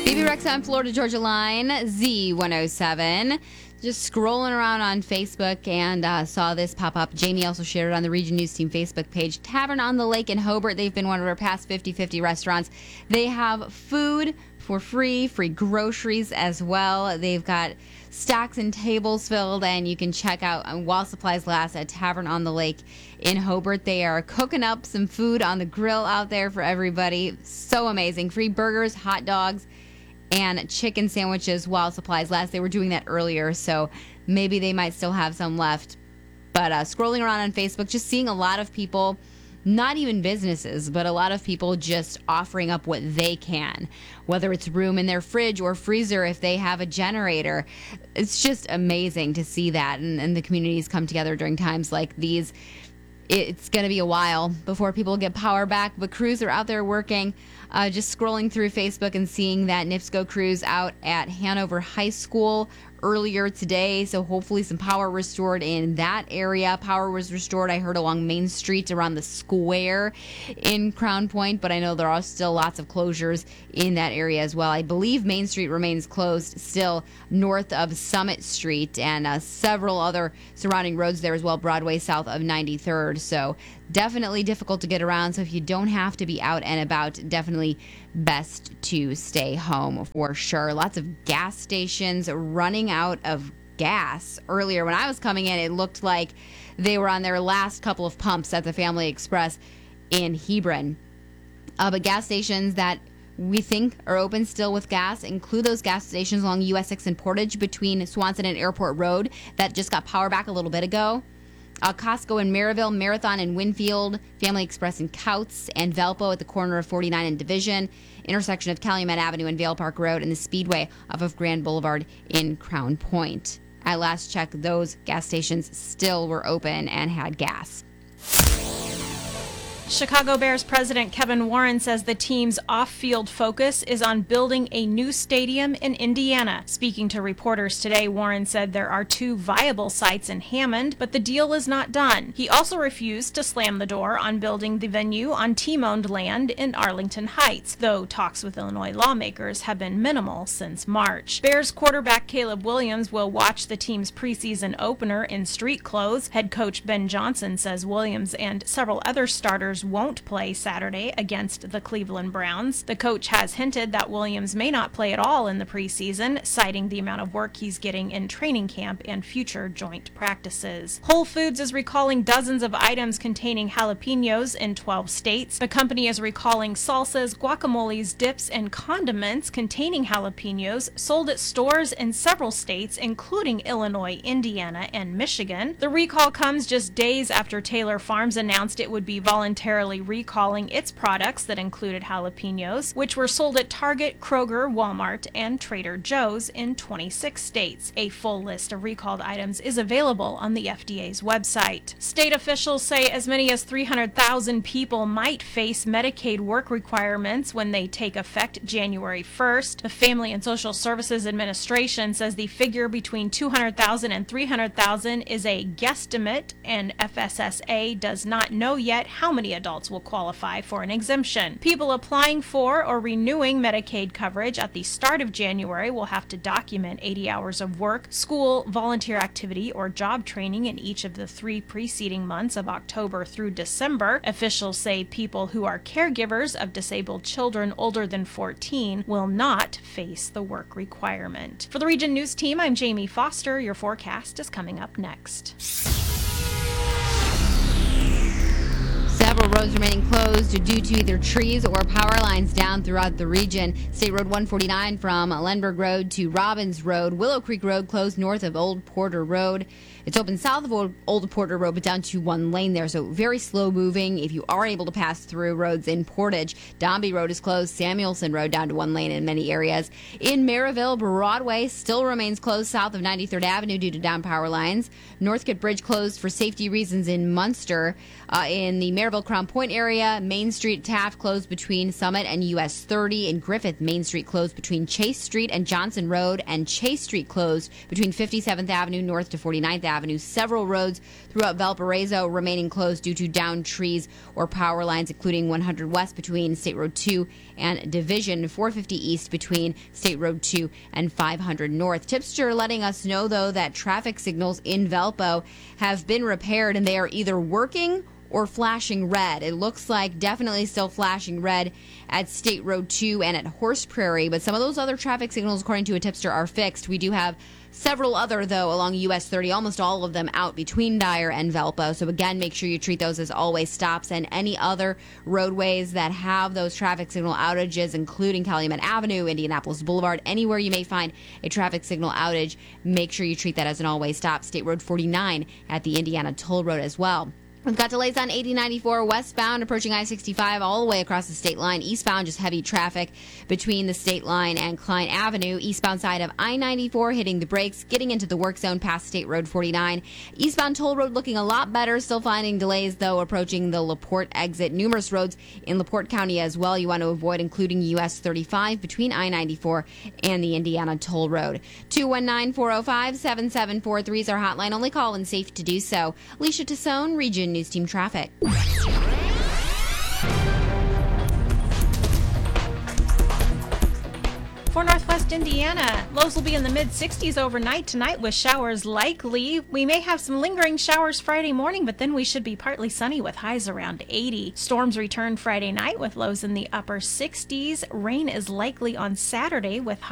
Phoebe Rex Florida Georgia Line, Z107. Just scrolling around on Facebook and saw this pop up. Jamie also shared it on the Region News Team Facebook page. Tavern on the Lake in Hobart. They've been one of our past 50/50 restaurants. They have food for free groceries as well. They've got stacks and tables filled, and you can check out while supplies last at Tavern on the Lake in Hobart. They are cooking up some food on the grill out there for everybody. So amazing. Free burgers, hot dogs, and chicken sandwiches while supplies last. They were doing that earlier, so maybe they might still have some left. But scrolling around on Facebook, just seeing a lot of people, not even businesses, but a lot of people just offering up what they can, whether it's room in their fridge or freezer if they have a generator. It's just amazing to see that, and the communities come together during times like these. It's going to be a while before people get power back, but crews are out there working. Just scrolling through Facebook and seeing that NIPSCO crews out at Hanover High School earlier today, so hopefully some power restored in that area. Power was restored, I heard, along Main Street around the square in Crown Point, but I know there are still lots of closures in that area as well. I believe Main Street remains closed still north of Summit Street, and several other surrounding roads there as well, Broadway south of 93rd, so definitely difficult to get around. So if you don't have to be out and about, definitely best to stay home for sure. Lots of gas stations running out of gas. Earlier when I was coming in, it looked like they were on their last couple of pumps at the Family Express in Hebron. But gas stations that we think are open still with gas include those gas stations along US 6 and Portage between Swanson and Airport Road that just got power back a little bit ago. Costco in Maryville, Marathon in Winfield, Family Express in Couts, and Valpo at the corner of 49 and Division, intersection of Calumet Avenue and Vale Park Road, and the Speedway off of Grand Boulevard in Crown Point. At last check, those gas stations still were open and had gas. Chicago Bears president Kevin Warren says the team's off-field focus is on building a new stadium in Indiana. Speaking to reporters today, Warren said there are 2 viable sites in Hammond, but the deal is not done. He also refused to slam the door on building the venue on team-owned land in Arlington Heights, though talks with Illinois lawmakers have been minimal since March. Bears quarterback Caleb Williams will watch the team's preseason opener in street clothes. Head coach Ben Johnson says Williams and several other starters won't play Saturday against the Cleveland Browns. The coach has hinted that Williams may not play at all in the preseason, citing the amount of work he's getting in training camp and future joint practices. Whole Foods is recalling dozens of items containing jalapenos in 12 states. The company is recalling salsas, guacamoles, dips, and condiments containing jalapenos sold at stores in several states, including Illinois, Indiana, and Michigan. The recall comes just days after Taylor Farms announced it would be voluntarily recalling its products that included jalapenos, which were sold at Target, Kroger, Walmart, and Trader Joe's in 26 states. A full list of recalled items is available on the FDA's website. State officials say as many as 300,000 people might face Medicaid work requirements when they take effect January 1st. The Family and Social Services Administration says the figure between 200,000 and 300,000 is a guesstimate, and FSSA does not know yet how many adults will qualify for an exemption. People applying for or renewing Medicaid coverage at the start of January will have to document 80 hours of work, school, volunteer activity, or job training in each of the 3 preceding months of October through December. Officials say people who are caregivers of disabled children older than 14 will not face the work requirement. For the Region News Team, I'm Jamie Foster. Your forecast is coming up next. Several roads remaining closed due to either trees or power lines down throughout the region. State Road 149 from Lenberg Road to Robbins Road. Willow Creek Road closed north of Old Porter Road. It's open south of Old Porter Road, but down to 1 lane there, so very slow moving. If you are able to pass through roads in Portage, Dombey Road is closed, Samuelson Road down to 1 lane in many areas. In Maryville, Broadway still remains closed south of 93rd Avenue due to down power lines. Northcote Bridge closed for safety reasons in Munster. In the Maryville Crown Point area, Main Street Taft closed between Summit and US 30. In Griffith, Main Street closed between Chase Street and Johnson Road, and Chase Street closed between 57th Avenue north to 49th Avenue. Several roads throughout Valparaiso remaining closed due to downed trees or power lines, including 100 West between State Road 2 and Division, 450 East between State Road 2 and 500 North. Tipster letting us know, though, that traffic signals in Valpo have been repaired and they are either working or flashing red. It looks like definitely still flashing red at State Road 2 and at Horse Prairie, but some of those other traffic signals, according to a tipster, are fixed. We do have several other, though, along US 30, almost all of them out between Dyer and Valpo. So again, make sure you treat those as always stops, and any other roadways that have those traffic signal outages, including Calumet Avenue, Indianapolis Boulevard, anywhere you may find a traffic signal outage, make sure you treat that as an always stop. State Road 49 at the Indiana Toll Road as well. We've got delays on 8094 westbound approaching I-65 all the way across the state line. Eastbound, just heavy traffic between the state line and Klein Avenue. Eastbound side of I-94 hitting the brakes, getting into the work zone past State Road 49. Eastbound toll road looking a lot better. Still finding delays, though, approaching the LaPorte exit. Numerous roads in LaPorte County as well you want to avoid, including US 35 between I-94 and the Indiana Toll Road. 219-405-7743 is our hotline. Only call when safe to do so. Alicia Tassone, Region News Team Traffic. For Northwest Indiana, lows will be in the mid-60s overnight tonight with showers likely. We may have some lingering showers Friday morning, but then we should be partly sunny with highs around 80. Storms return Friday night with lows in the upper 60s. Rain is likely on Saturday with